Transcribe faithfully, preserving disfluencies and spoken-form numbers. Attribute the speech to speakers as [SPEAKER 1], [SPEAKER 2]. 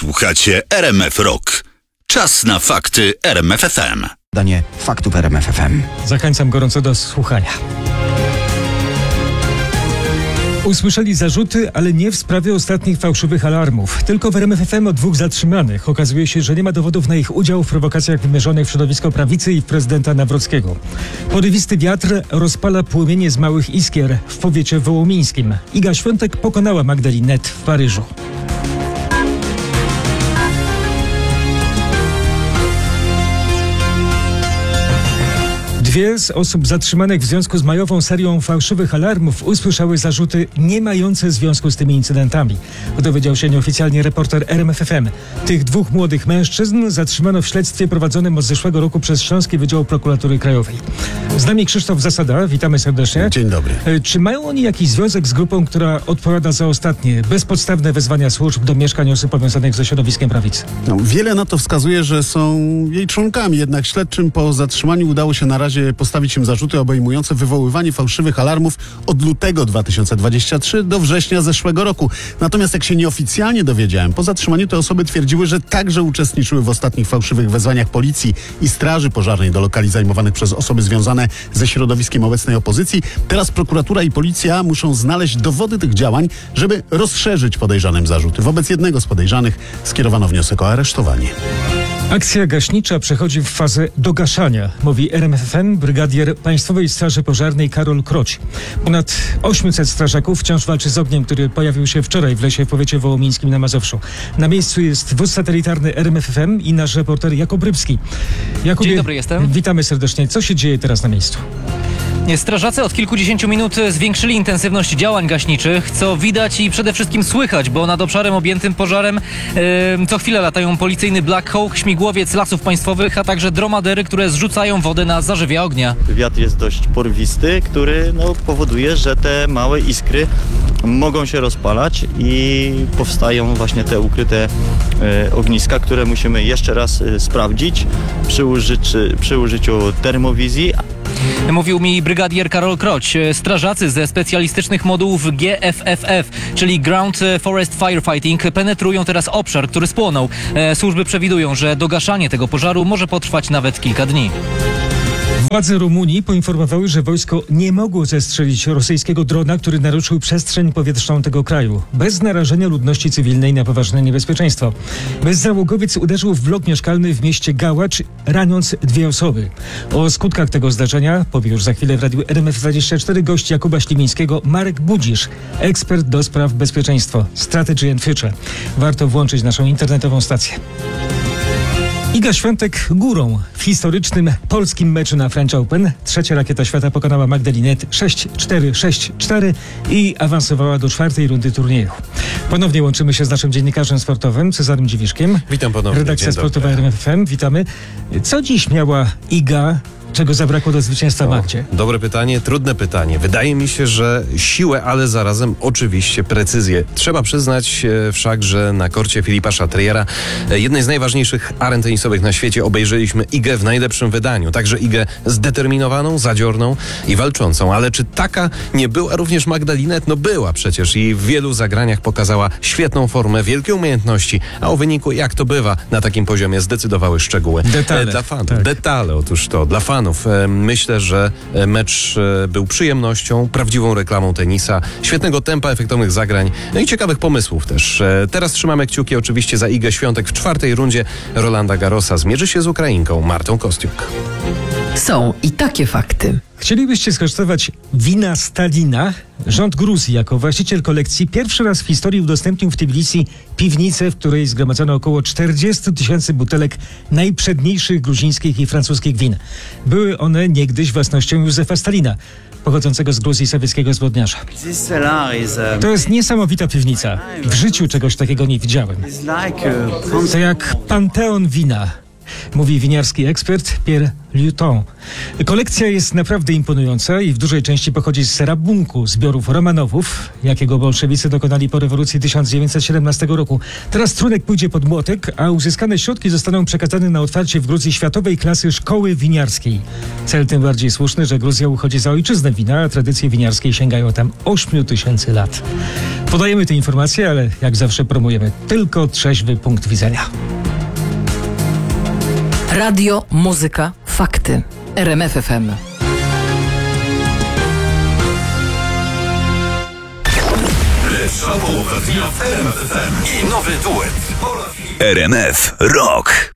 [SPEAKER 1] Słuchacie R M F Rock. Czas na fakty R M F F M.
[SPEAKER 2] Danie faktów R M F F M.
[SPEAKER 3] Zachęcam gorąco do słuchania. Usłyszeli zarzuty, ale nie w sprawie ostatnich fałszywych alarmów. Tylko w R M F F M o dwóch zatrzymanych. Okazuje się, że nie ma dowodów na ich udział w prowokacjach wymierzonych w środowisko prawicy i w prezydenta Nawrockiego. Porywisty wiatr rozpala płomienie z małych iskier w powiecie wołomińskim. Iga Świątek pokonała Magdalinette w Paryżu. Dwie z osób zatrzymanych w związku z majową serią fałszywych alarmów usłyszały zarzuty nie mające związku z tymi incydentami. Dowiedział się nieoficjalnie reporter R M F F M. Tych dwóch młodych mężczyzn zatrzymano w śledztwie prowadzonym od zeszłego roku przez Śląski Wydział Prokuratury Krajowej. Z nami Krzysztof Zasada, witamy serdecznie.
[SPEAKER 4] Dzień dobry.
[SPEAKER 3] Czy mają oni jakiś związek z grupą, która odpowiada za ostatnie bezpodstawne wezwania służb do mieszkań osób powiązanych ze środowiskiem prawicy?
[SPEAKER 4] No, wiele na to wskazuje, że są jej członkami, jednak śledczym po zatrzymaniu udało się na razie postawić im zarzuty obejmujące wywoływanie fałszywych alarmów od lutego dwa tysiące dwudziestego trzeciego do września zeszłego roku. Natomiast jak się nieoficjalnie dowiedziałem, po zatrzymaniu te osoby twierdziły, że także uczestniczyły w ostatnich fałszywych wezwaniach policji i straży pożarnej do lokali zajmowanych przez osoby związane ze środowiskiem obecnej opozycji. Teraz prokuratura i policja muszą znaleźć dowody tych działań, żeby rozszerzyć podejrzanym zarzuty. Wobec jednego z podejrzanych skierowano wniosek o aresztowanie.
[SPEAKER 3] Akcja gaśnicza przechodzi w fazę dogaszania, mówi R M F F M brygadier Państwowej Straży Pożarnej Karol Kroć. Ponad osiemset strażaków wciąż walczy z ogniem, który pojawił się wczoraj w lesie w powiecie wołomińskim na Mazowszu. Na miejscu jest wóz satelitarny R M F F M i nasz reporter Jakub Rybski. Jakubie,
[SPEAKER 5] Dzień dobry, jestem.
[SPEAKER 3] Witamy serdecznie. Co się dzieje teraz na miejscu?
[SPEAKER 5] Strażacy od kilkudziesięciu minut zwiększyli intensywność działań gaśniczych, co widać i przede wszystkim słychać, bo nad obszarem objętym pożarem e, co chwilę latają policyjny Black Hawk, śmigłowiec Lasów Państwowych, a także dromadery, które zrzucają wodę na zarzewia ognia.
[SPEAKER 6] Wiatr jest dość porwisty, który no, powoduje, że te małe iskry mogą się rozpalać i powstają właśnie te ukryte e, ogniska, które musimy jeszcze raz e, sprawdzić przy, użyczy, przy użyciu termowizji.
[SPEAKER 5] Mówił mi brygadier Karol Kroć. Strażacy ze specjalistycznych modułów G F F F, czyli Ground Forest Firefighting, penetrują teraz obszar, który spłonął. Służby przewidują, że dogaszanie tego pożaru może potrwać nawet kilka dni.
[SPEAKER 3] Władze Rumunii poinformowały, że wojsko nie mogło zestrzelić rosyjskiego drona, który naruszył przestrzeń powietrzną tego kraju, bez narażenia ludności cywilnej na poważne niebezpieczeństwo. Bezzałogowiec uderzył w blok mieszkalny w mieście Gałacz, raniąc dwie osoby. O skutkach tego zdarzenia powie już za chwilę w radiu R M F dwadzieścia cztery gość Jakuba Ślimińskiego Marek Budzisz, ekspert do spraw bezpieczeństwa, Strategy and Future. Warto włączyć naszą internetową stację. Iga Świątek górą w historycznym polskim meczu na French Open. Trzecia rakieta świata pokonała Magdalinette sześć cztery, sześć cztery i awansowała do czwartej rundy turnieju. Ponownie łączymy się z naszym dziennikarzem sportowym Cezarym Dziwiszkiem.
[SPEAKER 7] Witam ponownie.
[SPEAKER 3] Redakcja
[SPEAKER 7] Dzień
[SPEAKER 3] sportowa
[SPEAKER 7] dobry.
[SPEAKER 3] R M F F M. Witamy. Co dziś miała Iga, czego zabrakło do zwycięstwa Magdzie?
[SPEAKER 7] Dobre pytanie, trudne pytanie. Wydaje mi się, że siłę, ale zarazem oczywiście precyzję. Trzeba przyznać e, wszak, że na korcie Filipa Chatriera, e, jednej z najważniejszych aren tenisowych na świecie, obejrzeliśmy Igę w najlepszym wydaniu. Także Igę zdeterminowaną, zadziorną i walczącą. Ale czy taka nie była również Magdalinette? No była przecież i w wielu zagraniach pokazała świetną formę, wielkie umiejętności, a o wyniku, jak to bywa na takim poziomie, zdecydowały szczegóły.
[SPEAKER 3] Detale.
[SPEAKER 7] E, dla fanów.
[SPEAKER 3] Tak.
[SPEAKER 7] Detale, otóż to. Dla fanów. Myślę, że mecz był przyjemnością, prawdziwą reklamą tenisa, świetnego tempa, efektownych zagrań, no i ciekawych pomysłów też. Teraz trzymamy kciuki oczywiście za Igę Świątek. W czwartej rundzie Rolanda Garrosa zmierzy się z Ukrainką Martą Kostiuk.
[SPEAKER 8] Są i takie fakty.
[SPEAKER 3] Chcielibyście skosztować wina Stalina? Rząd Gruzji jako właściciel kolekcji pierwszy raz w historii udostępnił w Tbilisi piwnicę, w której zgromadzono około czterdzieści tysięcy butelek najprzedniejszych gruzińskich i francuskich win. Były one niegdyś własnością Józefa Stalina, pochodzącego z Gruzji sowieckiego zbrodniarza. To jest niesamowita piwnica. W życiu czegoś takiego nie widziałem. To jak panteon wina. mówi winiarski ekspert Pierre Luton. Kolekcja jest naprawdę imponująca i w dużej części pochodzi z serabunku, zbiorów Romanowów, jakiego bolszewicy dokonali po rewolucji tysiąc dziewięćset siedemnastego roku. Teraz trunek pójdzie pod młotek, a uzyskane środki zostaną przekazane na otwarcie w Gruzji światowej klasy szkoły winiarskiej. Cel tym bardziej słuszny, że Gruzja uchodzi za ojczyznę wina, a tradycje winiarskie sięgają tam ośmiu tysięcy lat. Podajemy te informacje, ale jak zawsze promujemy tylko trzeźwy punkt widzenia.
[SPEAKER 8] Radio, muzyka, fakty. R M F F M.
[SPEAKER 1] Lepsza połowa dnia w R M F F M i nowy duet. R M F Rock.